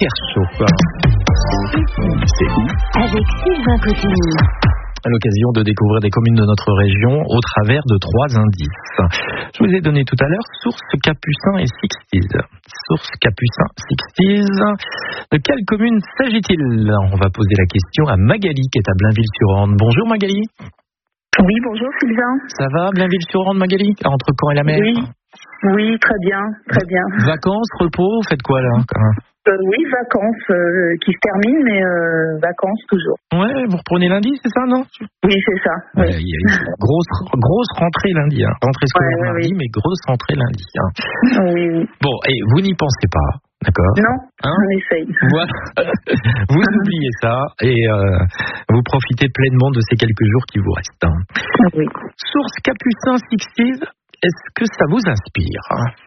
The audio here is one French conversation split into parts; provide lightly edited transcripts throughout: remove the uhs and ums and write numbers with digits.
Kerchow. C'est où? Avec Sylvain Cotigny. À l'occasion de découvrir des communes de notre région au travers de 3 indices. Je vous ai donné tout à l'heure Source, Capucin et Sixties. Source, Capucin, Sixties. De quelle commune s'agit-il? On va poser la question à Magali qui est à Blainville-sur-Orne. Bonjour Magali. Oui, bonjour Sylvain. Ça va Blainville-sur-Orne Magali? Entre Caen et la mer? Oui, très bien, très bien. Vacances, repos, vous faites quoi là? Oui, vacances qui se terminent, mais vacances toujours. Ouais, vous reprenez lundi, c'est ça, non? Oui, c'est ça. Ouais, Oui. il y a une grosse rentrée lundi, hein. Rentrée scolaire mardi, mais grosse rentrée lundi. Hein. Oui. Bon, et vous n'y pensez pas, d'accord? Non, hein? on essaye. Voilà. Vous oubliez ça et vous profitez pleinement de ces quelques jours qui vous restent. Hein. Oui. Source Capucin Sixties, est-ce que ça vous inspire?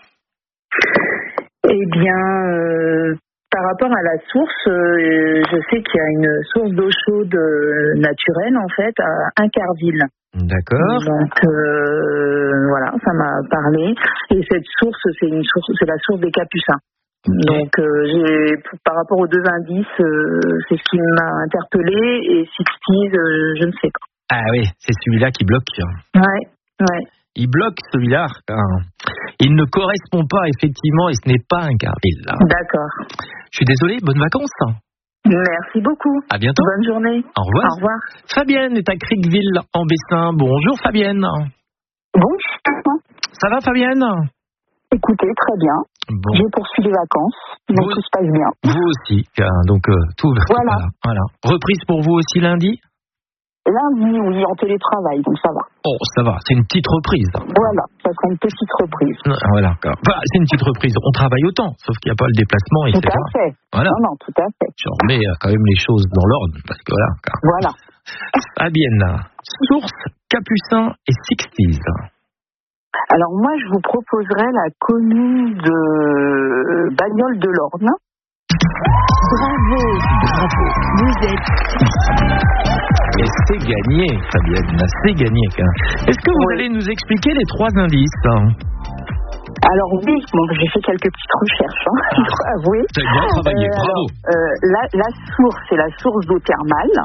Eh bien, par rapport à la source, je sais qu'il y a une source d'eau chaude naturelle, en fait, à Incarville. D'accord. Donc, voilà, ça m'a parlé. Et cette source, c'est la source des Capucins. Okay. Donc, par rapport aux 2 indices, c'est ce qui m'a interpellée. Et Sixties, je ne sais pas. Ah oui, c'est celui-là qui bloque. Ouais. Il bloque celui-là. Il ne correspond pas effectivement et ce n'est pas Incarville. D'accord. Je suis désolé, bonnes vacances. Merci beaucoup. À bientôt. Bonne journée. Au revoir. Au revoir. Fabienne est à Criqueville en Bessin. Bonjour Fabienne. Bonjour. Ça va Fabienne? Écoutez, très bien. Bon. J'ai poursuivi les vacances, donc tout se passe bien. Vous aussi, donc tout Voilà. Reprise pour vous aussi lundi? Lundi, oui, en télétravail, donc ça va. Oh, ça va, c'est une petite reprise. Voilà, ça sera une petite reprise. Voilà, c'est une petite reprise. On travaille autant, sauf qu'il n'y a pas le déplacement, etc. Tout à fait. Voilà. Non, tout à fait. Je remets quand même les choses dans l'ordre, parce que voilà. Voilà. Fabienne, Source, Capucin et Sixties. Alors moi, je vous proposerai la commune de Bagnoles de l'Orne. Bravo. Vous êtes... Et c'est gagné, Fabienne, c'est gagné. Est-ce que vous allez nous expliquer les 3 indices? Alors oui, j'ai fait quelques petites recherches, il faut avouer. C'est bien travaillé, bravo. La source, c'est la source d'eau thermale.